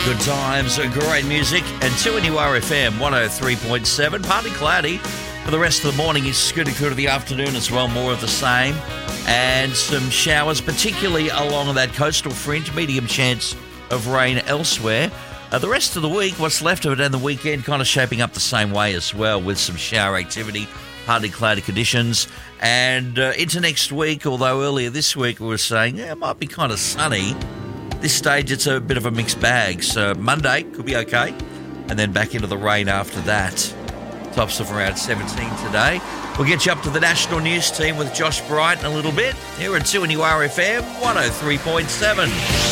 Good times, great music, and 2NURFM 103.7, partly cloudy. For the rest of the morning, it's scooting through to the afternoon as well, more of the same. And some showers, particularly along that coastal fringe, medium chance of rain elsewhere. The rest of the week, what's left of it, and the weekend kind of shaping up the same way as well, with some shower activity, partly cloudy conditions. And into next week, although earlier this week we were saying, it might be kind of sunny. This stage, it's a bit of a mixed bag. So Monday could be okay, and then back into the rain after that. Tops of around 17 today. We'll get you up to the national news team with Josh Bright in a little bit. Here at 2NURFM 103.7.